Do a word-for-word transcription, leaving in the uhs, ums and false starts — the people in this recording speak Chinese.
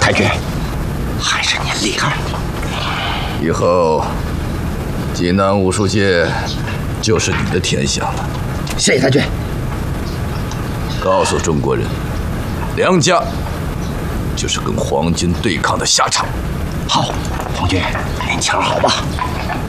太君，还是您厉害。 以后济南武术界就是你的天下了。 谢谢太君。 告诉中国人，梁家就是跟皇军对抗的下场。 好，皇军，您瞧好吧。